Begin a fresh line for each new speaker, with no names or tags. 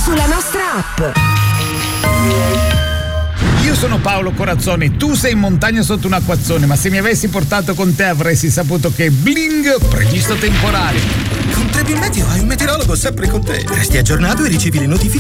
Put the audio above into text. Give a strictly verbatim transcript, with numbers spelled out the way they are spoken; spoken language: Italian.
sulla nostra app.
Io sono Paolo Corazzoni, tu sei in montagna sotto un acquazzone, ma se mi avessi portato con te avresti saputo che bling, previsto temporale.
Con Trebi Meteo hai un meteorologo sempre con te. Resti aggiornato e ricevi le notifiche